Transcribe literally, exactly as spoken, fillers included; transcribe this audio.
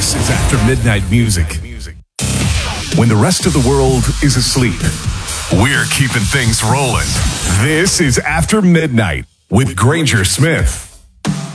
This is After Midnight Music. When the rest of the world is asleep, we're keeping things rolling. This is After Midnight with Granger Smith.